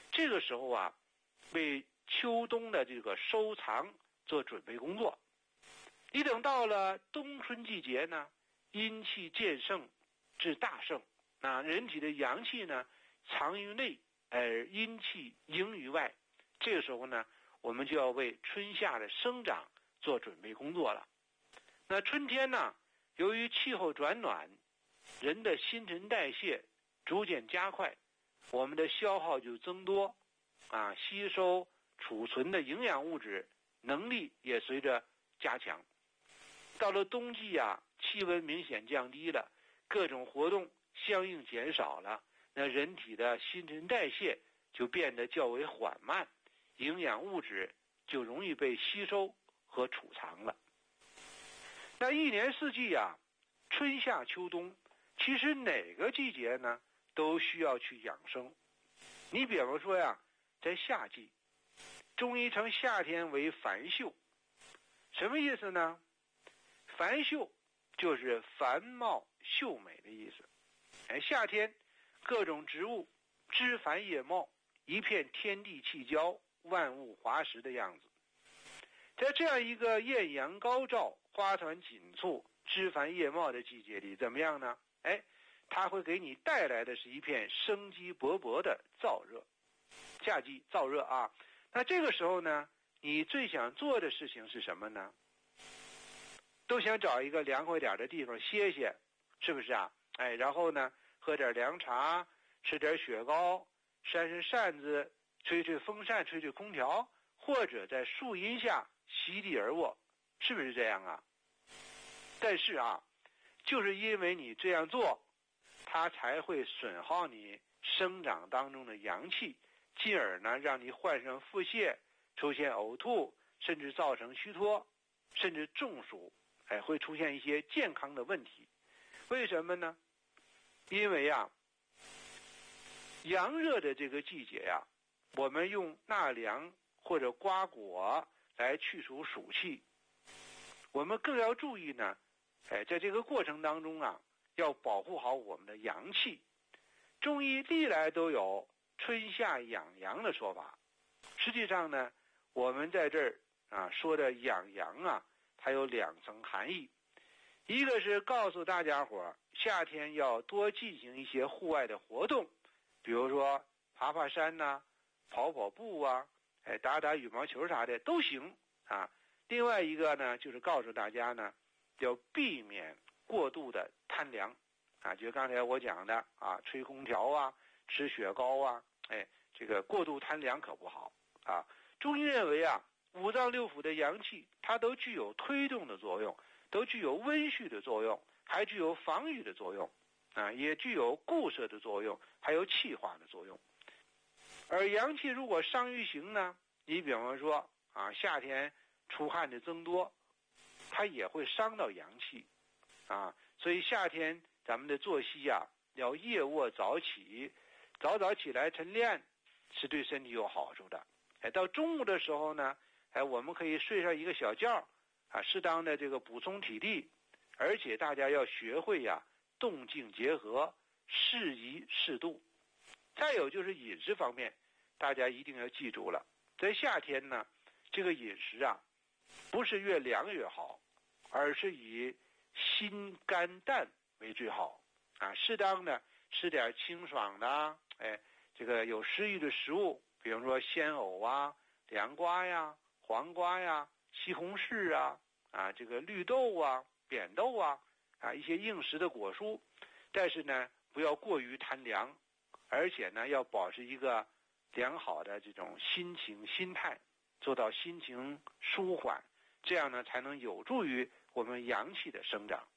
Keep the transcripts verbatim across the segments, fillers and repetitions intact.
这个时候啊，为秋冬的这个收藏做准备工作。你等到了冬春季节呢，阴气渐盛至大盛，那人体的阳气呢藏于内，而阴气盈于外。这个时候呢，我们就要为春夏的生长做准备工作了。那春天呢，由于气候转暖，人的新陈代谢逐渐加快，我们的消耗就增多啊，吸收储存的营养物质能力也随着加强。到了冬季啊，气温明显降低了，各种活动相应减少了，那人体的新陈代谢就变得较为缓慢，营养物质就容易被吸收和储藏了。那一年四季啊，春夏秋冬，其实哪个季节呢都需要去养生。你比方说呀，在夏季，中医称夏天为繁秀，什么意思呢？繁秀就是繁茂秀美的意思。哎，夏天各种植物枝繁叶茂，一片天地气交，万物华实的样子。在这样一个艳阳高照、花团锦簇、枝繁叶茂的季节里，怎么样呢？哎，它会给你带来的是一片生机勃勃的燥热。夏季燥热啊，那这个时候呢，你最想做的事情是什么呢？都想找一个凉快点的地方歇歇，是不是啊？哎，然后呢，喝点凉茶，吃点雪糕，扇扇扇子，吹吹风扇，吹吹空调，或者在树荫下席地而卧，是不是这样啊？但是啊，就是因为你这样做，它才会损耗你生长当中的阳气，进而呢让你患上腹泻，出现呕吐，甚至造成虚脱，甚至中暑，哎，会出现一些健康的问题。为什么呢？因为啊，阳热的这个季节呀、啊，我们用纳凉或者瓜果来去除暑气。我们更要注意呢，哎，在这个过程当中啊，要保护好我们的阳气。中医历来都有春夏养阳的说法。实际上呢，我们在这儿啊说的养阳啊，它有两层含义。一个是告诉大家伙夏天要多进行一些户外的活动，比如说爬爬山呐、啊、跑跑步啊，哎，打打羽毛球啥的都行啊。另外一个呢，就是告诉大家呢，要避免过度的贪凉啊，就刚才我讲的啊，吹空调啊，吃雪糕啊，哎，这个过度贪凉可不好啊。中医认为啊，五脏六腑的阳气，它都具有推动的作用，都具有温煦的作用，还具有防御的作用啊，也具有固摄的作用，还有气化的作用。而阳气如果伤于行呢，你比方说啊，夏天出汗的增多，它也会伤到阳气啊。所以夏天咱们的作息啊，要夜卧早起，早早起来晨练，是对身体有好处的。哎，到中午的时候呢，哎，我们可以睡上一个小觉啊，适当的这个补充体力。而且大家要学会呀、啊，动静结合，适宜适度。再有就是饮食方面，大家一定要记住了，在夏天呢，这个饮食啊，不是越凉越好，而是以辛甘淡为最好啊。适当的吃点清爽的，哎，这个有食欲的食物，比如说鲜藕啊、凉瓜呀、黄瓜呀、西红柿啊，啊，这个绿豆啊、扁豆啊，啊，一些硬实的果蔬。但是呢，不要过于贪凉，而且呢，要保持一个良好的这种心情心态，做到心情舒缓，这样呢，才能有助于我们阳气的生长。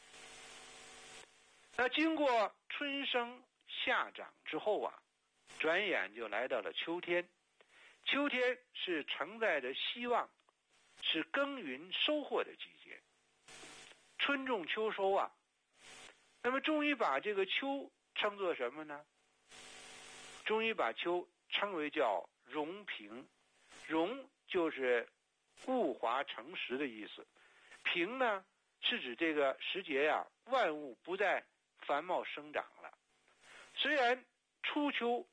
那经过春生夏长之后啊，转眼就来到了秋天。秋天是承载着希望，是耕耘收获的季节。春种秋收啊，那么中医把这个秋称作什么呢？中医把秋称为叫荣平。荣就是物华成实的意思，平呢是指这个时节呀、啊，万物不再繁茂生长了。虽然初秋